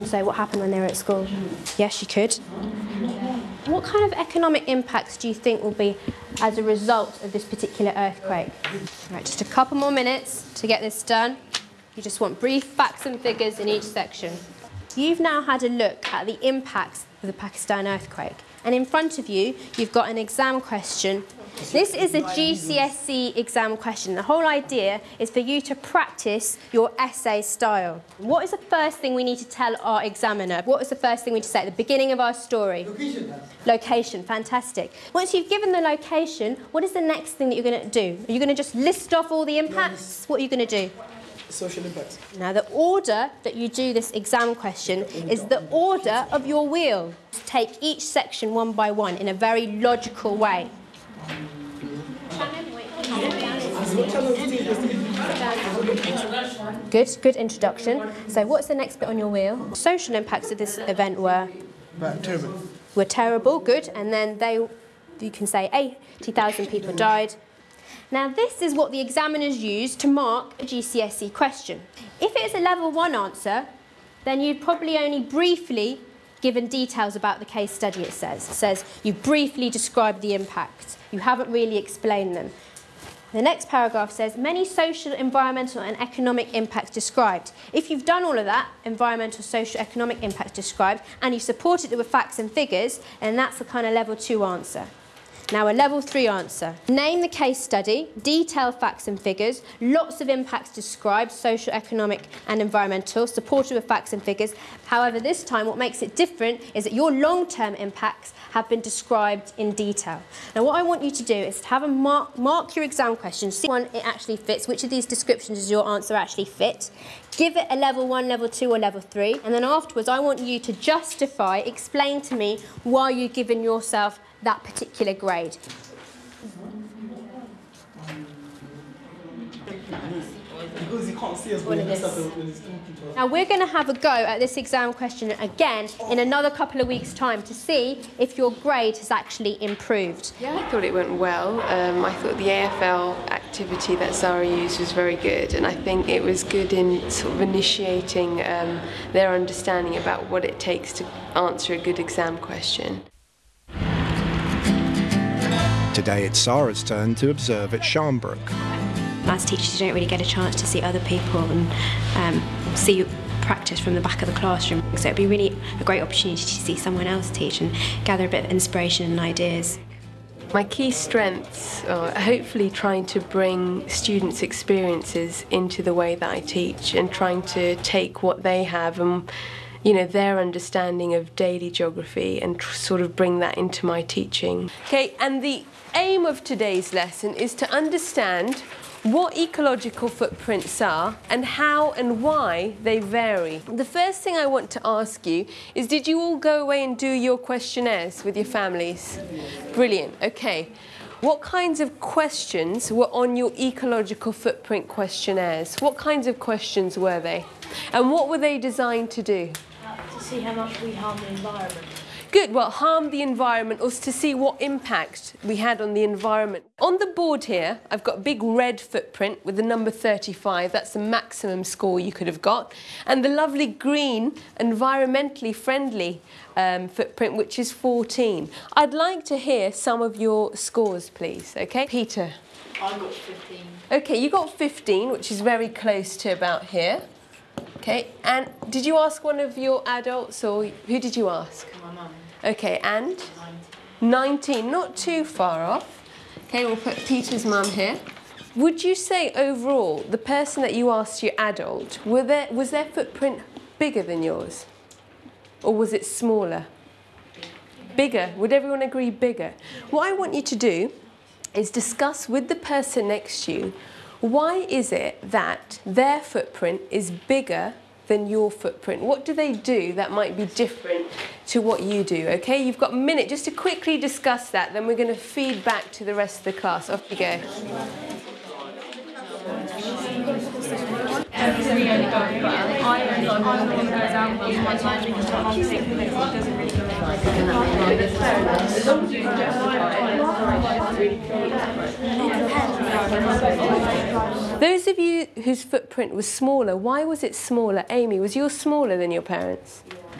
So what happened when they were at school? Yes, you could. What kind of economic impacts do you think will be as a result of this particular earthquake? Right, just a couple more minutes to get this done. You just want brief facts and figures in each section. You've now had a look at the impacts of the Pakistan earthquake. And in front of you, you've got an exam question. This is a GCSE exam question. The whole idea is for you to practice your essay style. What is the first thing we need to tell our examiner? What is the first thing we need to say at the beginning of our story? Location. Location, fantastic. Once you've given the location, what is the next thing that you're going to do? Are you going to just list off all the impacts? What are you going to do? Social impacts. Now, the order that you do this exam question is the order of your wheel. Take each section one by one in a very logical way. Good introduction. So what's the next bit on your wheel? Social impacts of this event were? Terrible. Were terrible, good. And then you can say 80,000 people died. Now this is what the examiners use to mark a GCSE question. If it's a level 1 answer, then you'd probably only briefly given details about the case study, it says. It says you briefly described the impacts. You haven't really explained them. The next paragraph says, many social, environmental and economic impacts described. If you've done all of that, environmental, social, economic impacts described, and you supported it with facts and figures, then that's the kind of level 2 answer. Now a level 3 answer. Name the case study, detail facts and figures, lots of impacts described, social, economic and environmental, supported with facts and figures. However, this time what makes it different is that your long-term impacts have been described in detail. Now what I want you to do is to have a mark your exam question, see which one it actually fits, which of these descriptions does your answer actually fit. Give it a level 1, level 2 or level 3, and then afterwards I want you to justify, explain to me why you've given yourself that particular grade. Because he can't see us when he's talking to us. Now we're going to have a go at this exam question again in another couple of weeks' time to see if your grade has actually improved. Yeah, I thought it went well. I thought the AFL activity that Zara used was very good, and I think it was good in sort of initiating their understanding about what it takes to answer a good exam question. Today it's Sarah's turn to observe at Sharnbrook. As teachers, you don't really get a chance to see other people and see practice from the back of the classroom. So it'd be really a great opportunity to see someone else teach and gather a bit of inspiration and ideas. My key strengths are hopefully trying to bring students' experiences into the way that I teach and trying to take what they have and their understanding of daily geography and sort of bring that into my teaching. Okay, and the aim of today's lesson is to understand what ecological footprints are and how and why they vary. The first thing I want to ask you is, did you all go away and do your questionnaires with your families? Brilliant, okay. What kinds of questions were on your ecological footprint questionnaires? What kinds of questions were they? And what were they designed to do? To see how much we harm the environment. Good, well, harm the environment, or to see what impact we had on the environment. On the board here, I've got a big red footprint with the number 35. That's the maximum score you could have got. And the lovely green, environmentally friendly footprint, which is 14. I'd like to hear some of your scores, please, okay? Peter? I got 15. Okay, you got 15, which is very close to about here. Okay, and did you ask one of your adults, or who did you ask? My mum. Okay, and? 19, not too far off. Okay, we'll put Peter's mum here. Would you say overall, the person that you asked, your adult, was their footprint bigger than yours? Or was it smaller? Bigger. Would everyone agree bigger? What I want you to do is discuss with the person next to you, why is it that their footprint is bigger than your footprint? What do they do that might be different to what you do? Okay, you've got a minute just to quickly discuss that, then we're going to feed back to the rest of the class. Off you go. I'm going to go down, but my timing is not Those of you whose footprint was smaller, why was it smaller? Amy, was yours smaller than your parents'?